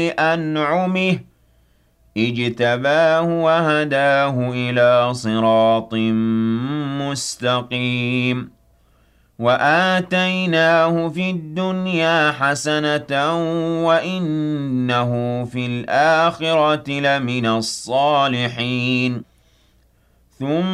أنعمه اجتباه وهداه إلى صراط مستقيم وآتيناه في الدنيا حسنة وإنه في الآخرة لمن الصالحين ثم